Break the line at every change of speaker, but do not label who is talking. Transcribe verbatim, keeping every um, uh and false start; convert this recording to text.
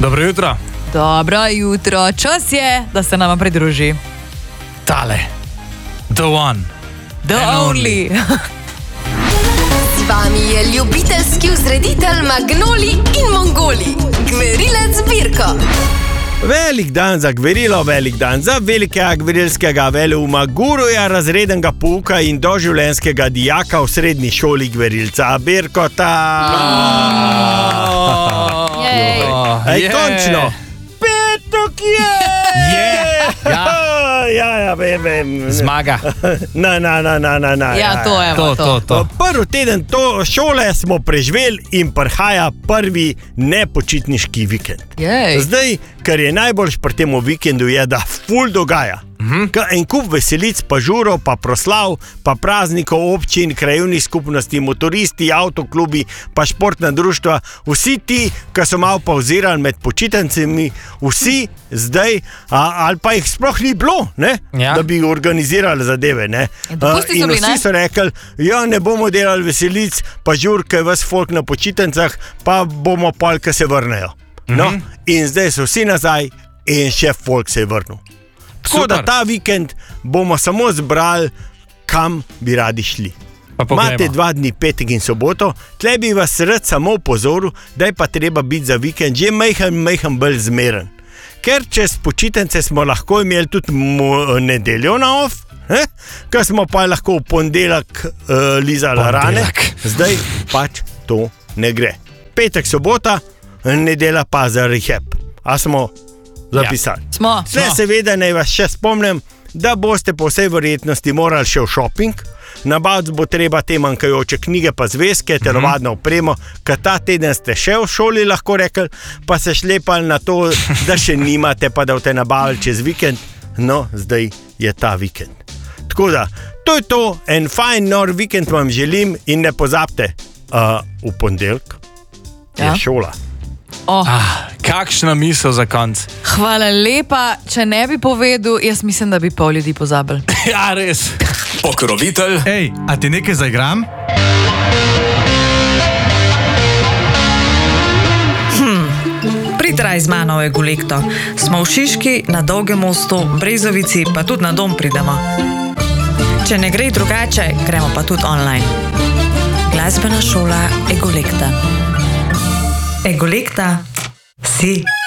Dobro jutro.
Dobro jutro. Čas je, da se nama pridruži.
Tale. The one.
The only.
Z vami je ljubiteljski vzreditelj Magnoli in Mongoli, Gverilec Birko.
Velik dan za gverilo, velik dan za velikega gverilskega veleuma, guruja razrednega pouka in doživljenjskega dijaka v srednji šoli Gverilca Birkota. Ej, končno! Petok je!
Je! Ja.
Ja, ja, vem, vem.
Zmaga.
Na, na, na, na, na, na.
Ja, to je
To, to, to.
Prvi teden to šole smo preživeli in prihaja prvi nepočitniški vikend.
Jej.
Zdaj, kar je najboljš pri tem vikendu, je, da ful dogaja. Mm-hmm. En kup veselic, pa žuro, pa proslav, pa praznikov občin, krajevnih skupnosti, motoristi, avtoklubi, pa športna društva. Vsi ti, ki so malo pauzirali med počitnicami, vsi zdaj, a, ali pa jih sploh ni bilo, ne?
Ja.
Da bi organizirali zadeve. Ne?
Dopusti so
In
bili,
vsi
ne?
so rekli, ja, ne bomo delali veselic, pa žur, ki je ves folk na počitnicah, pa bomo pol, ki se vrnejo. No? Mm-hmm. In zdaj so vsi nazaj in še folk se je vrnil. Tako
Super.
da ta vikend bomo samo zbrali, kam bi radi šli.
Pa poglejmo.
Imate dva dni, petek in soboto, tle bi vas rad samo upozoril, da je pa treba biti za vikend že majhen, majhen bolj zmeren. Ker čez počitnice smo lahko imeli tudi mo- nedeljo na off, eh? Ker smo pa lahko v ponedeljek uh, lizali rane, zdaj pač to ne gre. Petek, sobota, nedelja pa za rehab. A smo zapisali? Ja.
Smo.
Sve seveda naj vas še spomnim, da boste po vsej verjetnosti morali še v šoping. Nabaviti bo treba te manjkajoče knjige pa zvezke, telovadno opremo, ker ta teden ste še v šoli, lahko rekli, pa se šlepali na to, da še nimate, pa da boste nabavili čez vikend. No, zdaj je ta vikend. Tako da, to je to, en fajn nor vikend vam želim in ne pozabite, uh, v ponedeljek je
Ja.
šola.
Oh,
Ah, kakšna misel za konc.
hvala lepa. Če ne bi povedal, jaz mislim, da bi pol ljudi pozabili.
Ja, res.
Pokrovitelj
Ej, a ti nekaj zaigram?
Pritraj z mano v Egolekto. Smo v Šiški, na Dolgem mostu, Brezovici, pa tudi na dom pridemo. Če ne gre drugače, gremo pa tudi online. Glasbena šola Egolekta. Egolekta si.